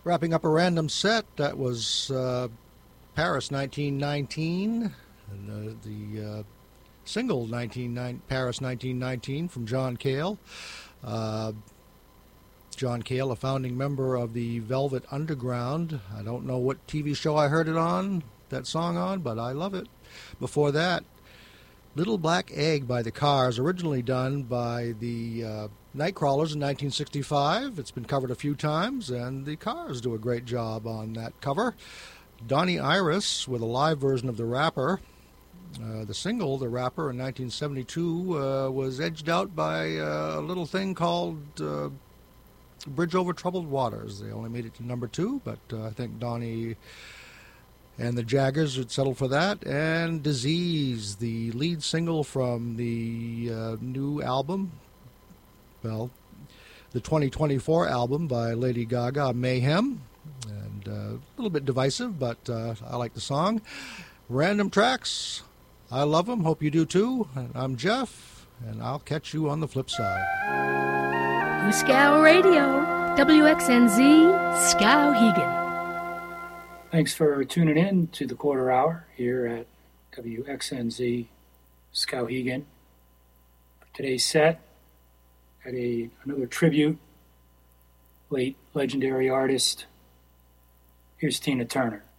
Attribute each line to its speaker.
Speaker 1: Wrapping up a random set, that was Paris 1919, and the single Paris 1919 from John Cale. John Cale, a founding member of the Velvet Underground. I don't know what TV show I heard it on, that song on, but I love it. Before that, Little Black Egg by the Cars, originally done by the Nightcrawlers in 1965. It's been covered a few times, and the Cars do a great job on that cover. Donnie Iris with a live version of The Rapper. The single, The Rapper, in 1972 was edged out by a little thing called Bridge Over Troubled Waters. They only made it to number 2, but I think Donnie and the Jaggers would settle for that. And Disease, the lead single from the new album, well, the 2024 album by Lady Gaga, Mayhem. And a little bit divisive, but I like the song. Random Tracks, I love them. Hope you do too. I'm Jeff, and I'll catch you on the flip side.
Speaker 2: Scow Radio, WXNZ, Skowhegan.
Speaker 3: Thanks for tuning in to the quarter hour here at WXNZ Skowhegan. For today's set, had another tribute, late legendary artist. Here's Tina Turner.